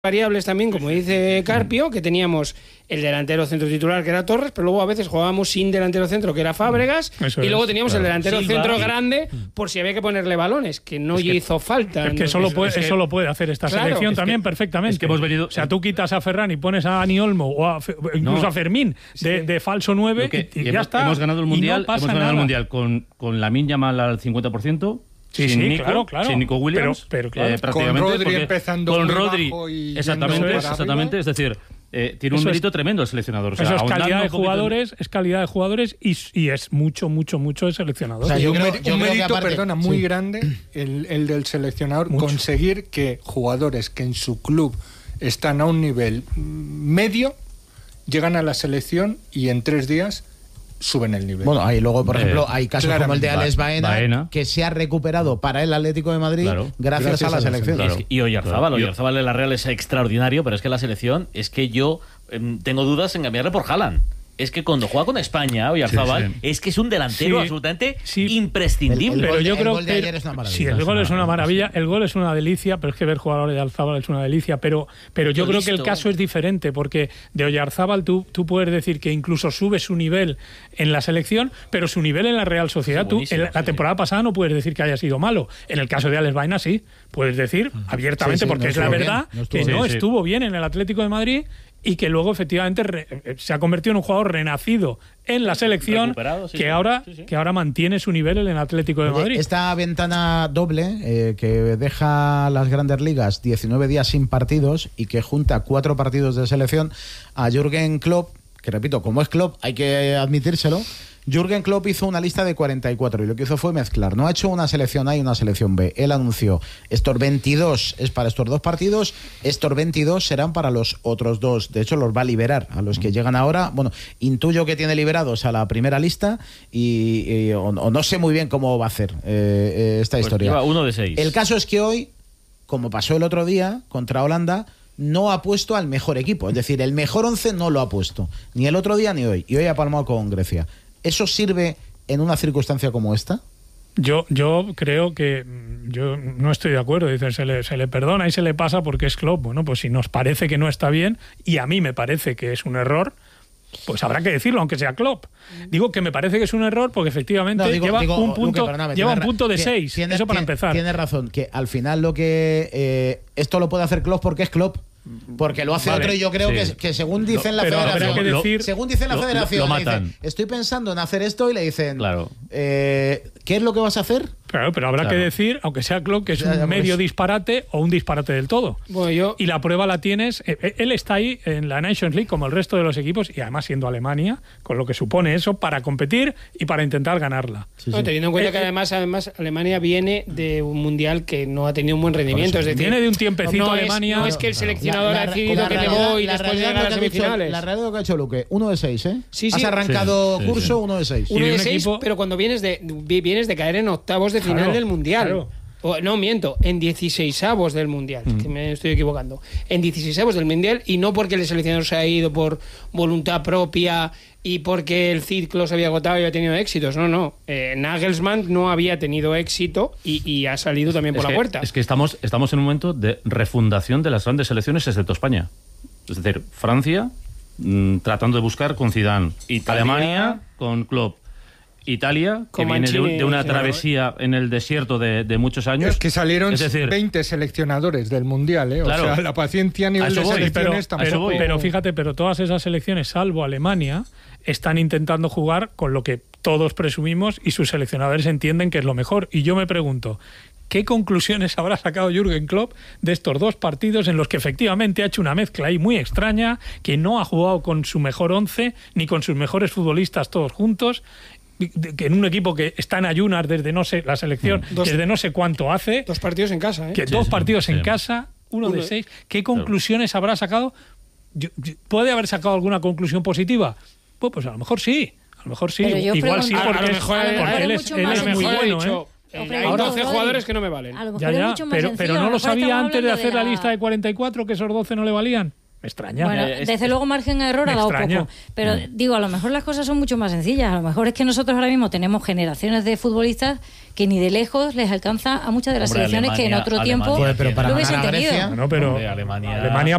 variables también, como dice Carpio, que teníamos el delantero centro titular que era Torres, pero luego a veces jugábamos sin delantero centro que era Fábregas, y luego teníamos el delantero Silva, centro grande por si había que ponerle balones, que no hizo falta. Es que eso lo puede hacer esta selección también perfectamente. Es que hemos venido, o sea, tú quitas a Ferran y pones a Dani Olmo o incluso a Fermín de falso 9 y ya está. Hemos ganado el Mundial, con Lamine Yamal al 50%. Sí, sin Nico, claro. Sin Nico Williams, pero claro. prácticamente. Con Rodri empezando con muy Rodri, bajo y exactamente. Es decir, tiene un mérito tremendo el seleccionador. O sea, eso es calidad de jugadores, y es mucho el seleccionador. O sea, un mérito, muy grande el del seleccionador, conseguir que jugadores que en su club están a un nivel medio llegan a la selección y en 3 días suben el nivel. Bueno, ahí luego, por ejemplo, hay casos como el de Alex Baena, que se ha recuperado para el Atlético de Madrid gracias a la selección. Y Oyarzábal en la Real es extraordinario, pero es que la selección, es que yo tengo dudas en cambiarle por Haaland. Es que cuando juega con España, Oyarzábal, es que es un delantero absolutamente imprescindible. Pero yo creo que ayer es una maravilla. Sí, el gol es una maravilla, el gol es una delicia, pero es que ver jugar a Oyarzábal es una delicia. Pero yo creo que el caso es diferente, porque de Oyarzábal tú puedes decir que incluso sube su nivel en la selección, pero su nivel en la Real Sociedad, la temporada pasada no puedes decir que haya sido malo. En el caso de Alex Baena sí, puedes decir abiertamente, porque es la verdad que no estuvo bien en el Atlético de Madrid, y que luego efectivamente se ha convertido en un jugador renacido en la selección que ahora mantiene su nivel en el Atlético de Madrid. Esta ventana doble que deja las grandes ligas 19 días sin partidos y que junta 4 partidos de selección a Jürgen Klopp, que repito, como es Klopp hay que admitírselo. Jürgen Klopp hizo una lista de 44 y lo que hizo fue mezclar. No ha hecho una selección A y una selección B. Él anunció, estos 22 es para estos 2 partidos, estos 22 serán para los otros 2. De hecho, los va a liberar a los que llegan ahora. Bueno, intuyo que tiene liberados a la primera lista o no sé muy bien cómo va a hacer esta historia. Lleva 1 de 6. El caso es que hoy, como pasó el otro día contra Holanda, no ha puesto al mejor equipo. Es decir, el mejor 11 no lo ha puesto. Ni el otro día ni hoy. Y hoy ha palmado con Grecia. ¿Eso sirve en una circunstancia como esta? Yo creo que yo no estoy de acuerdo. Dicen, se le perdona y se le pasa porque es Klopp. Bueno, pues si nos parece que no está bien, y a mí me parece que es un error, pues habrá que decirlo, aunque sea Klopp. Digo que me parece que es un error porque efectivamente lleva un punto de 6. Eso para empezar. Tienes razón, que al final lo que esto lo puede hacer Klopp porque es Klopp. Porque lo hace otro y yo creo que según dicen la federación, lo matan. Dicen, estoy pensando en hacer esto y le dicen, ¿qué es lo que vas a hacer? Claro, pero habrá que decir, aunque sea Klopp, que es un medio disparate o un disparate del todo. Bueno, y la prueba la tienes, él está ahí en la Nations League como el resto de los equipos y además siendo Alemania, con lo que supone eso para competir y para intentar ganarla. Teniendo en cuenta que además Alemania viene de un mundial que no ha tenido un buen rendimiento, es decir, viene de un tiempecito Alemania. No es que el seleccionador ha decidido que le voy y después llegar a las semifinales. La realidad lo que ha hecho Luque, 1 de 6, ¿eh? Sí. Has arrancado curso 1 de 6. 1 de 6, pero cuando vienes de caer en octavos de final del Mundial. Claro. No, miento, en 16avos del Mundial, que me estoy equivocando. En 16avos del Mundial, y no porque el seleccionador se ha ido por voluntad propia y porque el ciclo se había agotado y había tenido éxitos. No. Nagelsmann no había tenido éxito y ha salido también por la puerta. Es que estamos en un momento de refundación de las grandes selecciones, excepto España. Es decir, Francia tratando de buscar con Zidane, Alemania con Klopp, Italia, que viene de una travesía en el desierto de muchos años. Es que salieron 20 seleccionadores del Mundial, ¿eh? Claro. O sea, la paciencia a nivel de selecciones tampoco... Pero fíjate, todas esas selecciones, salvo Alemania, están intentando jugar con lo que todos presumimos y sus seleccionadores entienden que es lo mejor. Y yo me pregunto, ¿qué conclusiones habrá sacado Jürgen Klopp de estos 2 partidos en los que efectivamente ha hecho una mezcla ahí muy extraña, que no ha jugado con su mejor 11 ni con sus mejores futbolistas todos juntos, que en un equipo que está en ayunas desde no sé, la selección, desde no sé cuánto hace. 2 partidos en casa, ¿eh? Que 2 partidos en casa, 1 de 6. ¿Qué conclusiones habrá sacado? ¿Puede haber sacado alguna conclusión positiva? Pues a lo mejor sí. Igual sí, porque él es muy bueno, Hay 12 jugadores que no me valen. A lo mejor es mucho más sencillo, pero no lo sabía antes de hacer la la lista de 44 que esos 12 no le valían. Me extraña. Bueno, desde luego margen de error ha dado poco. Pero digo, a lo mejor las cosas son mucho más sencillas. A lo mejor es que nosotros ahora mismo tenemos generaciones de futbolistas que ni de lejos les alcanza a muchas de las selecciones que en otro tiempo pero para lo hubiesen tenido. Grecia, no, pero Alemania